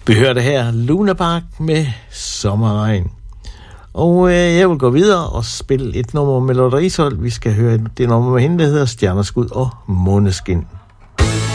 Vi hørte her Luna Park med Sommerregn. Og jeg vil gå videre og spille et nummer med Lotte Risholt. Vi skal høre det nummer med hende, der hedder Stjerneskud og Måneskin.